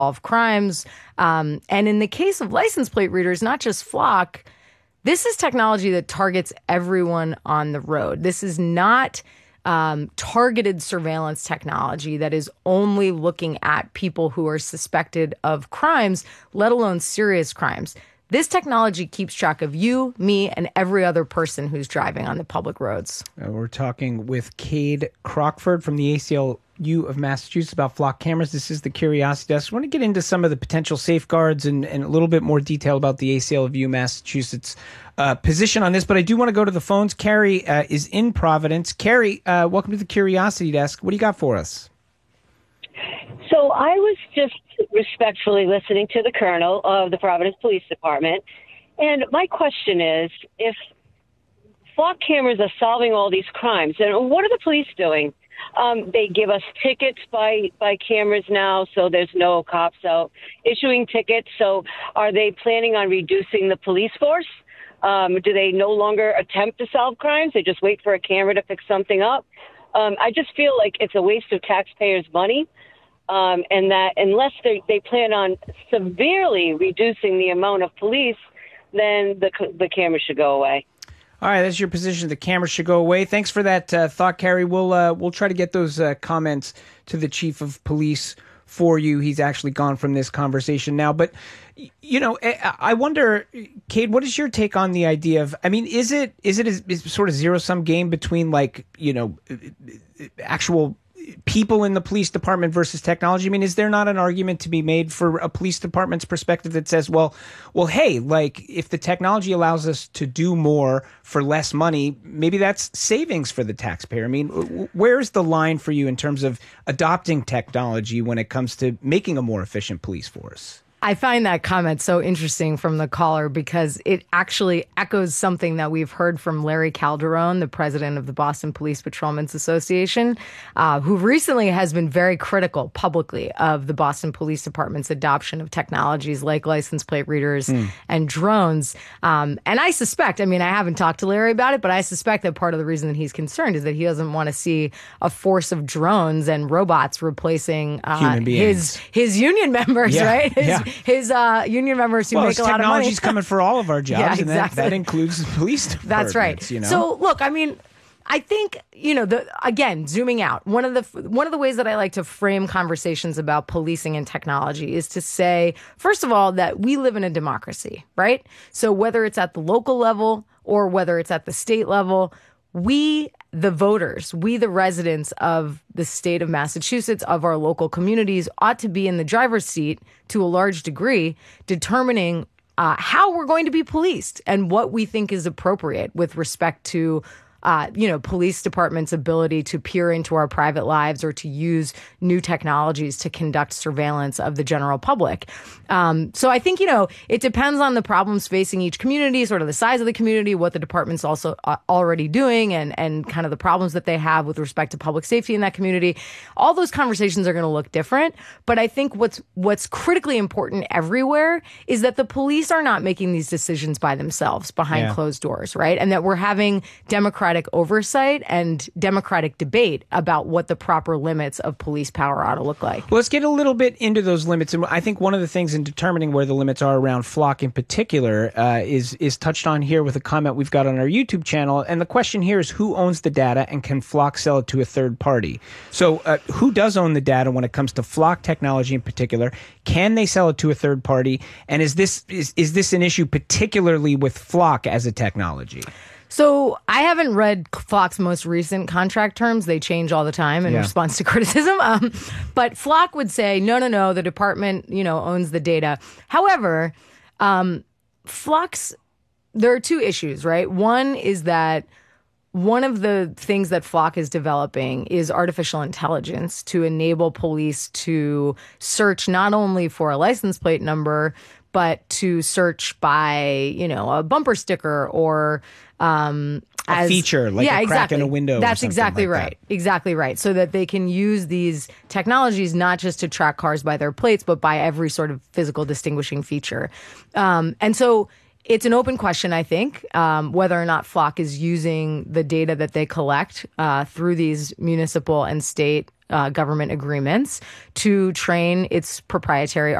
solve crimes. And in the case of license plate readers, not just Flock, this is technology that targets everyone on the road. This is not targeted surveillance technology that is only looking at people who are suspected of crimes, let alone serious crimes. This technology keeps track of you, me, and every other person who's driving on the public roads. We're talking with Cade Crockford from the ACLU of Massachusetts about Flock cameras. This is the Curiosity Desk. I want to get into some of the potential safeguards and a little bit more detail about the ACLU Massachusetts position on this, but I do want to go to the phones. Carrie is in Providence. Carrie, welcome to the Curiosity Desk. What do you got for us? So I was just respectfully listening to the colonel of the Providence Police Department, and my question is, if Flock cameras are solving all these crimes, then what are the police doing? They give us tickets by cameras now, so there's no cops out issuing tickets. So are they planning on reducing the police force? Do they no longer attempt to solve crimes? They just wait for a camera to pick something up? I just feel like it's a waste of taxpayers' money, and that unless they plan on severely reducing the amount of police, then the camera should go away. All right, that's your position. The camera should go away. Thanks for that thought, Carrie. We'll try to get those comments to the chief of police for you. He's actually gone from this conversation now. But, you know, I wonder, Cade, what is your take on the idea of, I mean, is it a sort of zero-sum game between, like, you know, actual people in the police department versus technology? I mean, is there not an argument to be made for a police department's perspective that says, well, hey, like, if the technology allows us to do more for less money, maybe that's savings for the taxpayer? I mean, where's the line for you in terms of adopting technology when it comes to making a more efficient police force? I find that comment so interesting from the caller because it actually echoes something that we've heard from Larry Calderon, the president of the Boston Police Patrolmen's Association, who recently has been very critical publicly of the Boston Police Department's adoption of technologies like license plate readers and drones. And I suspect, I mean, I haven't talked to Larry about it, but I suspect that part of the reason that he's concerned is that he doesn't want to see a force of drones and robots replacing his union members, right? His union members who make a lot of money. Technology's coming for all of our jobs, yeah, and exactly. that includes the police departments. That's right. You know? So, look, I mean, I think, you know, again, zooming out, one of the ways that I like to frame conversations about policing and technology is to say, first of all, that we live in a democracy, right? So whether it's at the local level or whether it's at the state level, we, the voters, we, the residents of the state of Massachusetts, of our local communities, ought to be in the driver's seat to a large degree, determining how we're going to be policed and what we think is appropriate with respect to police department's ability to peer into our private lives or to use new technologies to conduct surveillance of the general public. So I think, it depends on the problems facing each community, sort of the size of the community, what the department's also already doing, and kind of the problems that they have with respect to public safety in that community. All those conversations are going to look different. But I think what's critically important everywhere is that the police are not making these decisions by themselves behind closed doors, right? And that we're having democratic oversight and democratic debate about what the proper limits of police power ought to look like. Well, let's get a little bit into those limits. And I think one of the things in determining where the limits are around Flock in particular is touched on here with a comment we've got on our YouTube channel. And the question here is, who owns the data and can Flock sell it to a third party? So who does own the data when it comes to Flock technology in particular? Can they sell it to a third party? And is this an issue particularly with Flock as a technology? So I haven't read Flock's most recent contract terms. They change all the time in response to criticism. But Flock would say, no, the department, owns the data. However, Flock's, there are two issues, right? One is that one of the things that Flock is developing is artificial intelligence to enable police to search not only for a license plate number, but to search by, a bumper sticker or a feature, like a crack in a window. That's exactly like right. That. Exactly right. So that they can use these technologies not just to track cars by their plates, but by every sort of physical distinguishing feature. And so It's an open question, I think, whether or not Flock is using the data that they collect through these municipal and state government agreements to train its proprietary